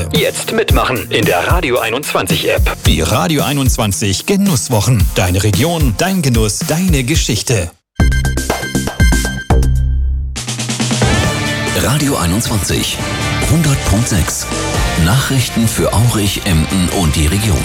Jetzt mitmachen in der Radio 21 App. Die Radio 21 Genusswochen. Deine Region, dein Genuss, deine Geschichte. Radio 21 100.6 Nachrichten für Aurich, Emden und die Region.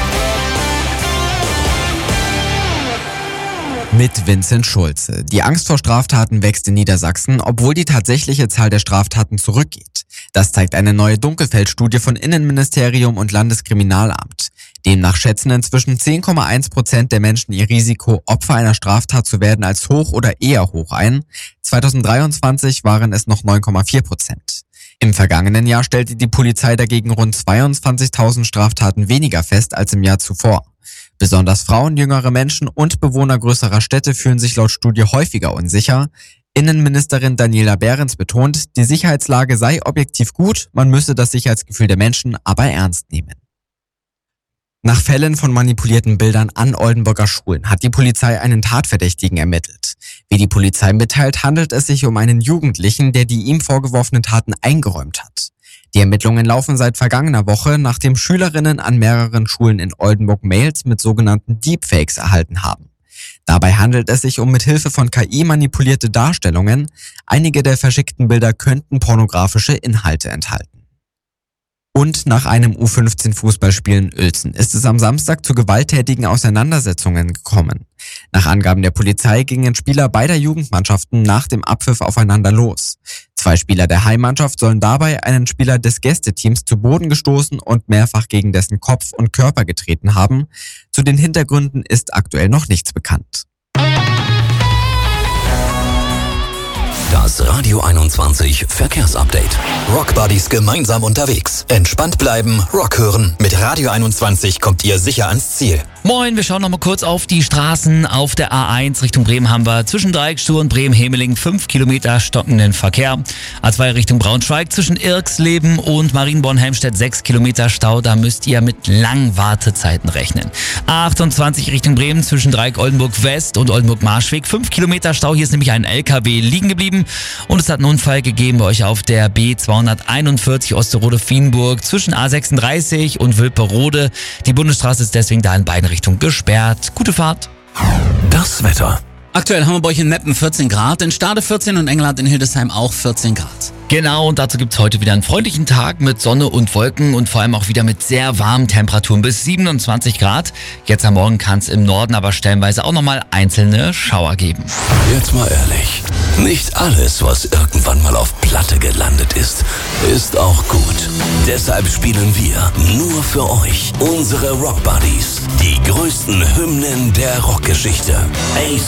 Mit Vincent Schulze. Die Angst vor Straftaten wächst in Niedersachsen, obwohl die tatsächliche Zahl der Straftaten zurückgeht. Das zeigt eine neue Dunkelfeldstudie von Innenministerium und Landeskriminalamt. Demnach schätzen inzwischen 10,1% der Menschen ihr Risiko, Opfer einer Straftat zu werden, als hoch oder eher hoch ein. 2023 waren es noch 9,4%. Im vergangenen Jahr stellte die Polizei dagegen rund 22.000 Straftaten weniger fest als im Jahr zuvor. Besonders Frauen, jüngere Menschen und Bewohner größerer Städte fühlen sich laut Studie häufiger unsicher. Innenministerin Daniela Behrens betont, die Sicherheitslage sei objektiv gut, man müsse das Sicherheitsgefühl der Menschen aber ernst nehmen. Nach Fällen von manipulierten Bildern an Oldenburger Schulen hat die Polizei einen Tatverdächtigen ermittelt. Wie die Polizei mitteilt, handelt es sich um einen Jugendlichen, der die ihm vorgeworfenen Taten eingeräumt hat. Die Ermittlungen laufen seit vergangener Woche, nachdem Schülerinnen an mehreren Schulen in Oldenburg Mails mit sogenannten Deepfakes erhalten haben. Dabei handelt es sich um mithilfe von KI manipulierte Darstellungen. Einige der verschickten Bilder könnten pornografische Inhalte enthalten. Und nach einem U15-Fußballspiel in Uelzen ist es am Samstag zu gewalttätigen Auseinandersetzungen gekommen. Nach Angaben der Polizei gingen Spieler beider Jugendmannschaften nach dem Abpfiff aufeinander los. 2 Spieler der Heimmannschaft sollen dabei einen Spieler des Gästeteams zu Boden gestoßen und mehrfach gegen dessen Kopf und Körper getreten haben. Zu den Hintergründen ist aktuell noch nichts bekannt. Das Radio 21 Verkehrsupdate. Rockbuddies gemeinsam unterwegs. Entspannt bleiben, Rock hören. Mit Radio 21 kommt ihr sicher ans Ziel. Moin, wir schauen noch mal kurz auf die Straßen. Auf der A1 Richtung Bremen haben wir zwischen Dreieckstuhl und Bremen-Hemeling 5 Kilometer stockenden Verkehr. A2 Richtung Braunschweig zwischen Irksleben und Marienborn-Helmstedt 6 Kilometer Stau. Da müsst ihr mit langen Wartezeiten rechnen. A28 Richtung Bremen zwischen Dreieck Oldenburg West und Oldenburg-Marschweg 5 Kilometer Stau. Hier ist nämlich ein LKW liegen geblieben. Und es hat einen Unfall gegeben bei euch auf der B241 Osterode-Fienburg zwischen A36 und Wilperode. Die Bundesstraße ist deswegen da in beiden Richtungen gesperrt. Gute Fahrt. Das Wetter. Aktuell haben wir bei euch in Meppen 14 Grad, in Stade 14 und Engelhardt in Hildesheim auch 14 Grad. Genau, und dazu gibt's heute wieder einen freundlichen Tag mit Sonne und Wolken und vor allem auch wieder mit sehr warmen Temperaturen bis 27 Grad. Jetzt am Morgen kann es im Norden aber stellenweise auch nochmal einzelne Schauer geben. Jetzt mal ehrlich, nicht alles, was irgendwann mal auf Platte gelandet ist, ist auch gut. Deshalb spielen wir nur für euch unsere Rockbuddies, die größten Hymnen der Rockgeschichte. AC